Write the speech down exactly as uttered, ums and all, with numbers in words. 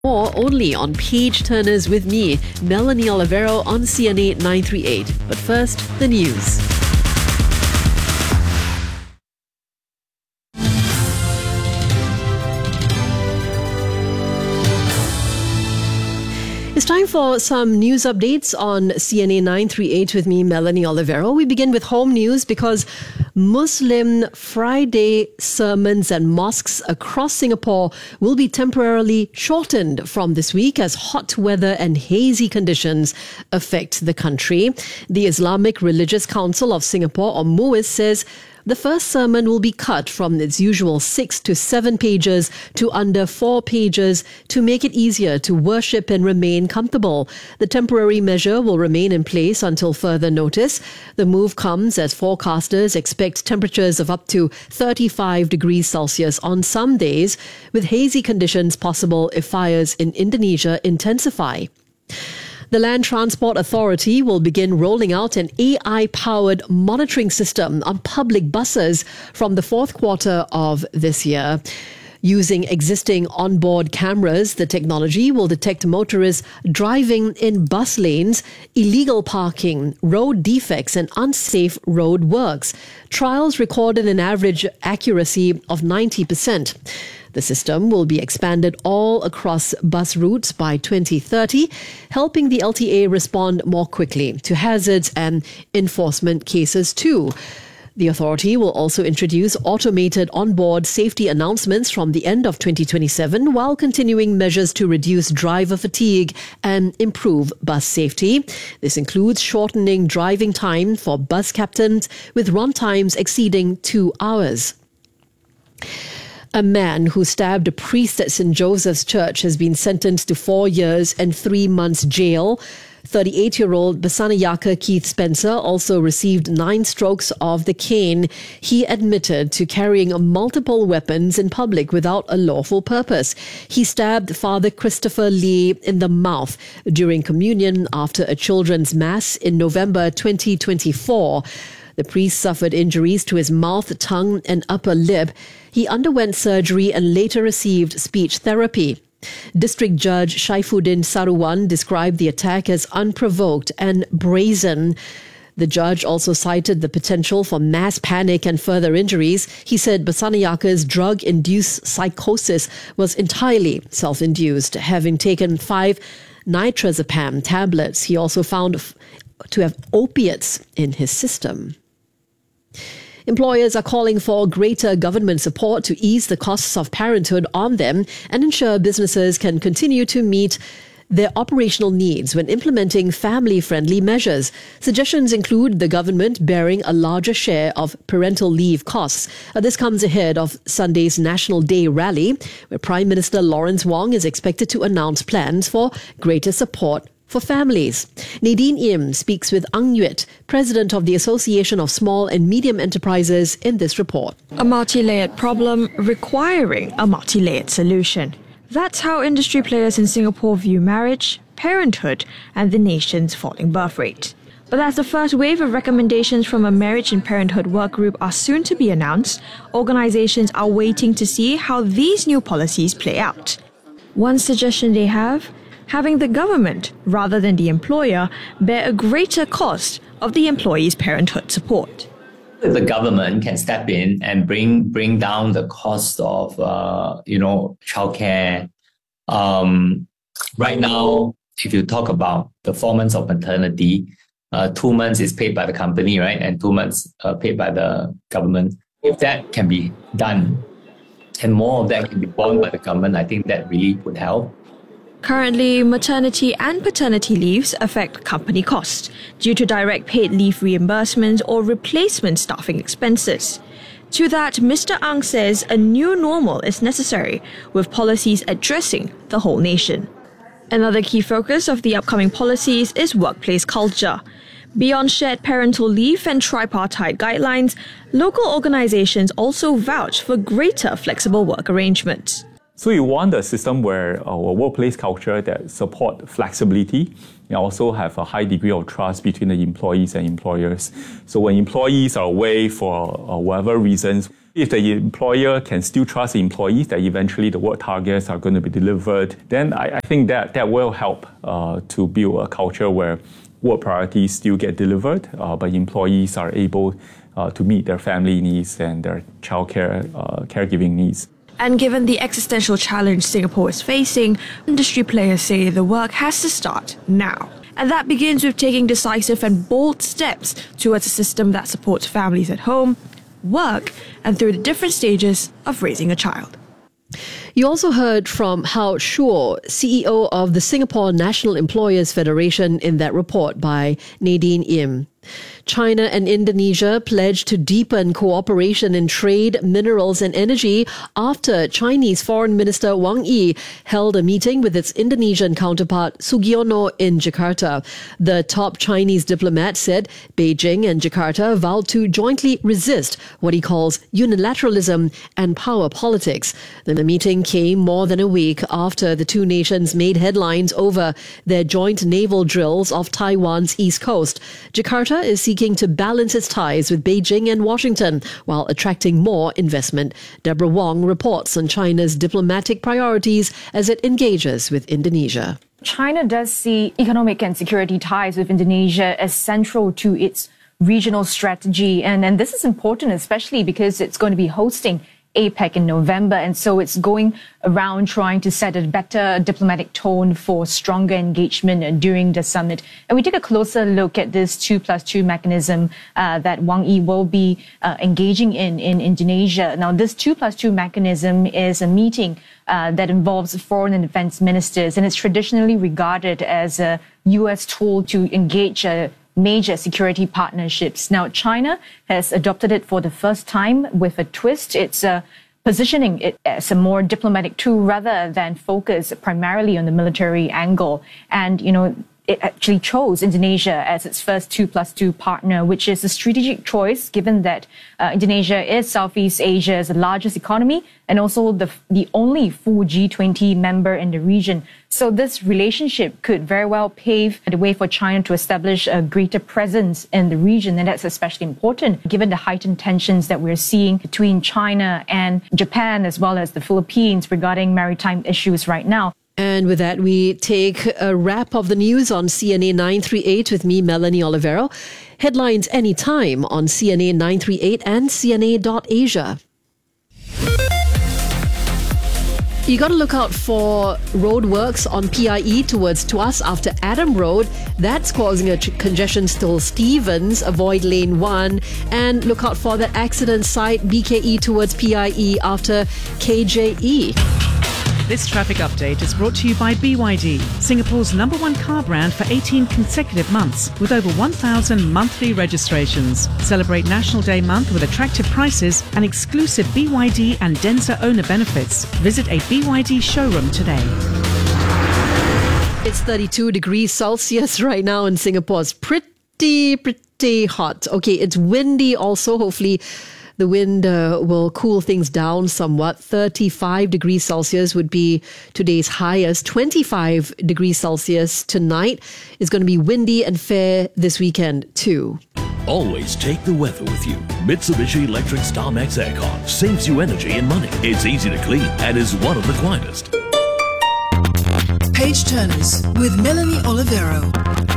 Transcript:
More only on Page Turners with me, Melanie Olivero on C N A nine three eight. But first, the news. It's time for some news updates on C N A nine three eight with me, Melanie Olivero. We begin with home news because Muslim Friday sermons and mosques across Singapore will be temporarily shortened from this week as hot weather and hazy conditions affect the country. The Islamic Religious Council of Singapore, or MUIS, says the first sermon will be cut from its usual six to seven pages to under four pages to make it easier to worship and remain comfortable. The temporary measure will remain in place until further notice. The move comes as forecasters expect temperatures of up to thirty-five degrees Celsius on some days, with hazy conditions possible if fires in Indonesia intensify. The Land Transport Authority will begin rolling out an A I-powered monitoring system on public buses from the fourth quarter of this year. Using existing onboard cameras, the technology will detect motorists driving in bus lanes, illegal parking, road defects, and unsafe road works. Trials recorded an average accuracy of ninety percent. The system will be expanded all across bus routes by twenty thirty, helping the L T A respond more quickly to hazards and enforcement cases too. The authority will also introduce automated onboard safety announcements from the end of twenty twenty-seven while continuing measures to reduce driver fatigue and improve bus safety. This includes shortening driving time for bus captains with run times exceeding two hours. A man who stabbed a priest at Saint Joseph's Church has been sentenced to four years and three months jail. thirty-eight-year-old Basanayake Keith Spencer also received nine strokes of the cane. He admitted to carrying multiple weapons in public without a lawful purpose. He stabbed Father Christopher Lee in the mouth during communion after a children's mass in November twenty twenty-four. The priest suffered injuries to his mouth, tongue, and upper lip. He underwent surgery and later received speech therapy. District Judge Shaifuddin Saruwan described the attack as unprovoked and brazen. The judge also cited the potential for mass panic and further injuries. He said Basanayake's drug-induced psychosis was entirely self-induced, having taken five nitrazepam tablets. He also found f- to have opiates in his system. Employers are calling for greater government support to ease the costs of parenthood on them and ensure businesses can continue to meet their operational needs when implementing family-friendly measures. Suggestions include the government bearing a larger share of parental leave costs. Uh, this comes ahead of Sunday's National Day rally, where Prime Minister Lawrence Wong is expected to announce plans for greater support for families. Nadine Im speaks with Ang Yuet, president of the Association of Small and Medium Enterprises, in this report. A multi-layered problem requiring a multi-layered solution. That's how industry players in Singapore view marriage, parenthood, and the nation's falling birth rate. But as the first wave of recommendations from a marriage and parenthood work group are soon to be announced, organizations are waiting to see how these new policies play out. One suggestion they have: having the government, rather than the employer, bear a greater cost of the employee's parenthood support. If the government can step in and bring bring down the cost of, uh, you know, childcare. Um, right now, if you talk about the four months of maternity, uh, two months is paid by the company, right? And two months uh, paid by the government. If that can be done and more of that can be borne by the government, I think that really would help. Currently, maternity and paternity leaves affect company costs due to direct paid leave reimbursements or replacement staffing expenses. To that, Mister Ang says a new normal is necessary, with policies addressing the whole nation. Another key focus of the upcoming policies is workplace culture. Beyond shared parental leave and tripartite guidelines, local organizations also vouch for greater flexible work arrangements. So you want a system where our workplace culture that support flexibility and also have a high degree of trust between the employees and employers. So when employees are away for uh, whatever reasons, If the employer can still trust the employees that eventually the work targets are going to be delivered, then I, I think that that will help uh, to build a culture where work priorities still get delivered, uh, but employees are able uh, to meet their family needs and their childcare, uh, caregiving needs. And given the existential challenge Singapore is facing, industry players say the work has to start now. And that begins with taking decisive and bold steps towards a system that supports families at home, work, and through the different stages of raising a child. You also heard from Hao Shuo, C E O of the Singapore National Employers Federation, in that report by Nadine Im. China and Indonesia pledged to deepen cooperation in trade, minerals and energy after Chinese Foreign Minister Wang Yi held a meeting with its Indonesian counterpart Sugiono in Jakarta. The top Chinese diplomat said Beijing and Jakarta vowed to jointly resist what he calls unilateralism and power politics. The meeting came more than a week after the two nations made headlines over their joint naval drills off Taiwan's east coast. Jakarta is seeking to balance its ties with Beijing and Washington while attracting more investment. Deborah Wong reports on China's diplomatic priorities as it engages with Indonesia. China does see economic and security ties with Indonesia as central to its regional strategy. And, and this is important, especially because it's going to be hosting APEC in November, and so it's going around trying to set a better diplomatic tone for stronger engagement during the summit. And we take a closer look at this two plus two mechanism uh, that Wang Yi will be uh, engaging in in Indonesia. Now, this two plus two mechanism is a meeting uh, that involves foreign and defense ministers, and it's traditionally regarded as a U S tool to engage uh, major security partnerships. Now, China has adopted it for the first time with a twist. It's uh, positioning it as a more diplomatic tool rather than focus primarily on the military angle. And, you know, it actually chose Indonesia as its first two plus two partner, which is a strategic choice given that uh, Indonesia is Southeast Asia's largest economy and also the the only full G twenty member in the region. So this relationship could very well pave the way for China to establish a greater presence in the region. And that's especially important given the heightened tensions that we're seeing between China and Japan as well as the Philippines regarding maritime issues right now. And with that, we take a wrap of the news on C N A nine thirty-eight with me, Melanie Olivero. Headlines anytime on C N A nine thirty-eight and C N A dot Asia. You got to look out for road works on P I E towards Tuas after Adam Road. That's causing a ch- congestion still. Stevens, avoid lane one. And look out for that accident site B K E towards P I E after K J E. This traffic update is brought to you by B Y D, Singapore's number one car brand for eighteen consecutive months, with over one thousand monthly registrations. Celebrate National Day month with attractive prices and exclusive B Y D and Denza owner benefits. Visit a B Y D showroom today. It's thirty-two degrees Celsius right now in Singapore. It's pretty, pretty hot. Okay, it's windy also. Hopefully the wind uh, will cool things down somewhat. thirty-five degrees Celsius would be today's highest. twenty-five degrees Celsius tonight. Is going to be windy and fair this weekend too. Always take the weather with you. Mitsubishi Electric StarMax Aircon saves you energy and money. It's easy to clean and is one of the quietest. Page Turners with Melanie Olivero.